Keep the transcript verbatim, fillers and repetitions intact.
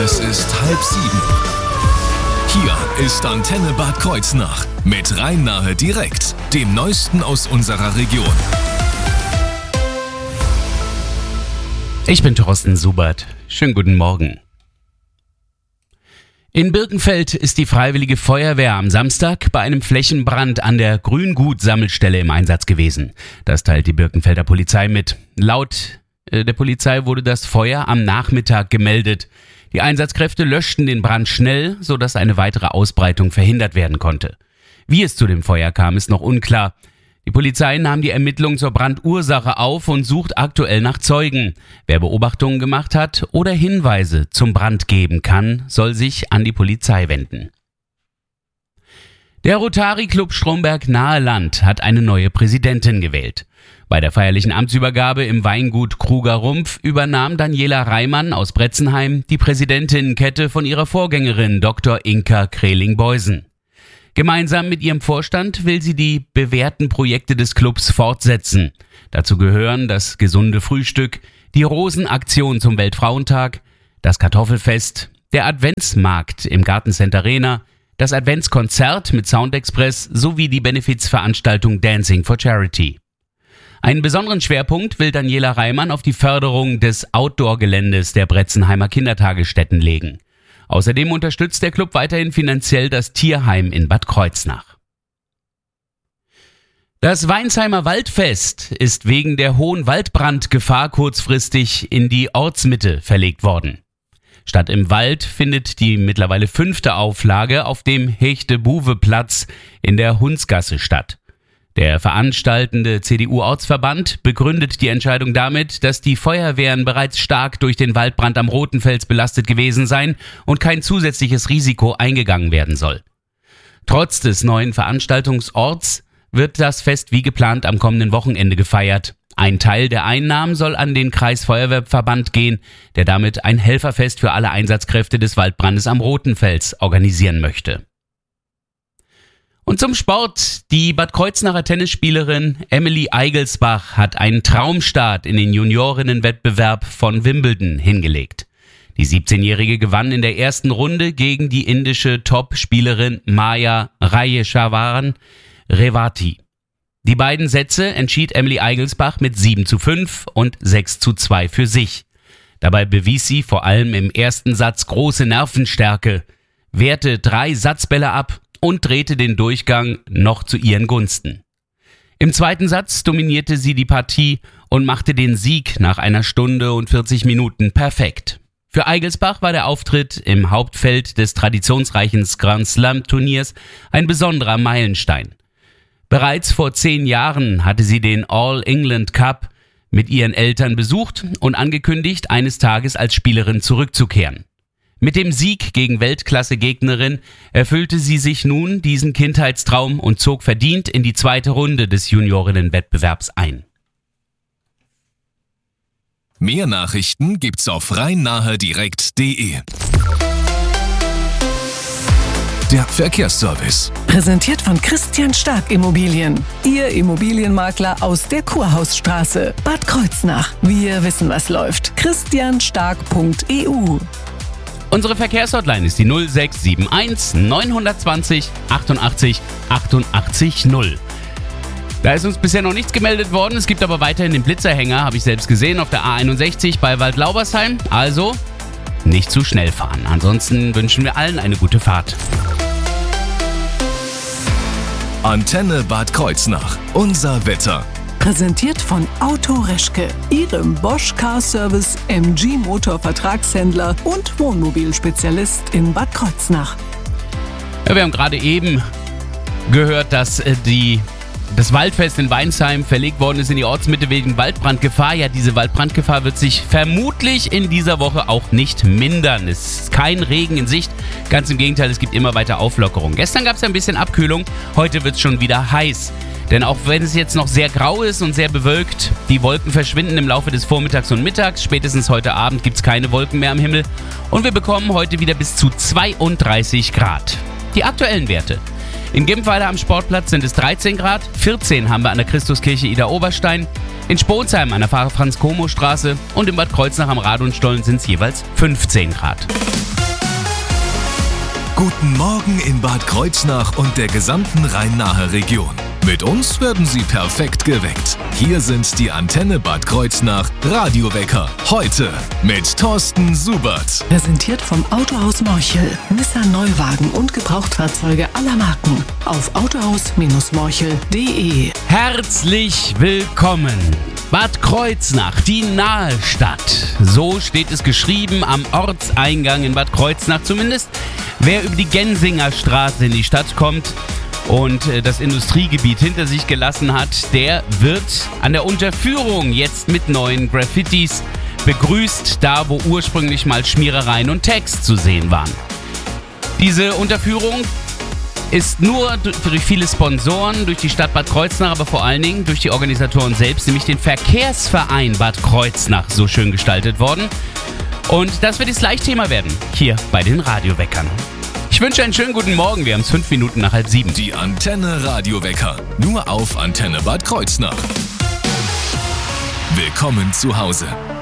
Es ist halb sieben. Hier ist Antenne Bad Kreuznach mit Rhein-Nahe direkt, dem Neuesten aus unserer Region. Ich bin Thorsten Subert. Schönen guten Morgen. In Birkenfeld ist die Freiwillige Feuerwehr am Samstag bei einem Flächenbrand an der Grüngut-Sammelstelle im Einsatz gewesen. Das teilt die Birkenfelder Polizei mit. Laut äh, der Polizei wurde das Feuer am Nachmittag gemeldet. Die Einsatzkräfte löschten den Brand schnell, sodass eine weitere Ausbreitung verhindert werden konnte. Wie es zu dem Feuer kam, ist noch unklar. Die Polizei nahm die Ermittlungen zur Brandursache auf und sucht aktuell nach Zeugen. Wer Beobachtungen gemacht hat oder Hinweise zum Brand geben kann, soll sich an die Polizei wenden. Der Rotary Club Stromberg-Nahe-Land hat eine neue Präsidentin gewählt. Bei der feierlichen Amtsübergabe im Weingut Kruger Rumpf übernahm Daniela Reimann aus Bretzenheim die Präsidentinnenkette von ihrer Vorgängerin Doktor Inka Kreling-Beusen. Gemeinsam mit ihrem Vorstand will sie die bewährten Projekte des Clubs fortsetzen. Dazu gehören das gesunde Frühstück, die Rosenaktion zum Weltfrauentag, das Kartoffelfest, der Adventsmarkt im Gartencenter Rehna, das Adventskonzert mit Soundexpress sowie die Benefizveranstaltung Dancing for Charity. Einen besonderen Schwerpunkt will Daniela Reimann auf die Förderung des Outdoor-Geländes der Bretzenheimer Kindertagesstätten legen. Außerdem unterstützt der Club weiterhin finanziell das Tierheim in Bad Kreuznach. Das Weinsheimer Waldfest ist wegen der hohen Waldbrandgefahr kurzfristig in die Ortsmitte verlegt worden. Statt im Wald findet die mittlerweile fünfte Auflage auf dem Hechte-Buwe-Platz in der Hundsgasse statt. Der veranstaltende C D U-Ortsverband begründet die Entscheidung damit, dass die Feuerwehren bereits stark durch den Waldbrand am Rotenfels belastet gewesen seien und kein zusätzliches Risiko eingegangen werden soll. Trotz des neuen Veranstaltungsorts wird das Fest wie geplant am kommenden Wochenende gefeiert. Ein Teil der Einnahmen soll an den Kreisfeuerwehrverband gehen, der damit ein Helferfest für alle Einsatzkräfte des Waldbrandes am Rotenfels organisieren möchte. Und zum Sport. Die Bad Kreuznacher Tennisspielerin Emily Eigelsbach hat einen Traumstart in den Juniorinnenwettbewerb von Wimbledon hingelegt. Die siebzehnjährige gewann in der ersten Runde gegen die indische Top-Spielerin Maya Rayeshwaran Revati. Die beiden Sätze entschied Emily Eigelsbach mit sieben zu fünf und sechs zu zwei für sich. Dabei bewies sie vor allem im ersten Satz große Nervenstärke, wehrte drei Satzbälle ab und drehte den Durchgang noch zu ihren Gunsten. Im zweiten Satz dominierte sie die Partie und machte den Sieg nach einer Stunde und vierzig Minuten perfekt. Für Eigelsbach war der Auftritt im Hauptfeld des traditionsreichen Grand Slam Turniers ein besonderer Meilenstein. Bereits vor zehn Jahren hatte sie den All England Cup mit ihren Eltern besucht und angekündigt, eines Tages als Spielerin zurückzukehren. Mit dem Sieg gegen Weltklasse-Gegnerin erfüllte sie sich nun diesen Kindheitstraum und zog verdient in die zweite Runde des Juniorinnenwettbewerbs ein. Mehr Nachrichten gibt's auf rhein-nahe direkt punkt de. Der Verkehrsservice. Präsentiert von Christian Stark Immobilien. Ihr Immobilienmakler aus der Kurhausstraße. Bad Kreuznach. Wir wissen, was läuft. christian stark punkt e u. Unsere Verkehrshotline ist die null sechs sieben eins neun zwei null achtundachtzig achtundachtzig null. Da ist uns bisher noch nichts gemeldet worden, es gibt aber weiterhin den Blitzerhänger, habe ich selbst gesehen, auf der A einundsechzig bei Waldlaubersheim. Also nicht zu schnell fahren. Ansonsten wünschen wir allen eine gute Fahrt. Antenne Bad Kreuznach. Unser Wetter. Präsentiert von Auto Reschke, Ihrem Bosch Car Service M G Motor Vertragshändler und Wohnmobilspezialist in Bad Kreuznach. Ja, wir haben gerade eben gehört, dass äh, die, das Waldfest in Weinsheim verlegt worden ist in die Ortsmitte wegen Waldbrandgefahr. Ja, diese Waldbrandgefahr wird sich vermutlich in dieser Woche auch nicht mindern. Es ist kein Regen in Sicht, ganz im Gegenteil, es gibt immer weiter Auflockerung. Gestern gab es ein bisschen Abkühlung, heute wird es schon wieder heiß. Denn auch wenn es jetzt noch sehr grau ist und sehr bewölkt, die Wolken verschwinden im Laufe des Vormittags und Mittags. Spätestens heute Abend gibt es keine Wolken mehr am Himmel. Und wir bekommen heute wieder bis zu zweiunddreißig Grad. Die aktuellen Werte. In Gimpweiler am Sportplatz sind es dreizehn Grad, vierzehn haben wir an der Christuskirche Idar-Oberstein. In Sponsheim an der Franz-Como-Straße und in Bad Kreuznach am Radonstollen sind es jeweils fünfzehn Grad. Guten Morgen in Bad Kreuznach und der gesamten Rhein-Nahe Region. Mit uns werden Sie perfekt geweckt. Hier sind die Antenne Bad Kreuznach Radiowecker. Heute mit Thorsten Subert. Präsentiert vom Autohaus Morchel. Nissan Neuwagen und Gebrauchtfahrzeuge aller Marken. Auf autohaus Morchel punkt de. Herzlich willkommen. Bad Kreuznach, die nahe Stadt. So steht es geschrieben am Ortseingang in Bad Kreuznach. Zumindest wer über die Gensinger Straße in die Stadt kommt und das Industriegebiet hinter sich gelassen hat, der wird an der Unterführung jetzt mit neuen Graffitis begrüßt, da wo ursprünglich mal Schmierereien und Tags zu sehen waren. Diese Unterführung ist nur durch viele Sponsoren, durch die Stadt Bad Kreuznach, aber vor allen Dingen durch die Organisatoren selbst, nämlich den Verkehrsverein Bad Kreuznach, so schön gestaltet worden. Und das wird jetzt leicht Thema werden, hier bei den Radioweckern. Ich wünsche einen schönen guten Morgen, wir haben es fünf Minuten nach halb sieben. Die Antenne Radiowecker, nur auf Antenne Bad Kreuznach. Willkommen zu Hause.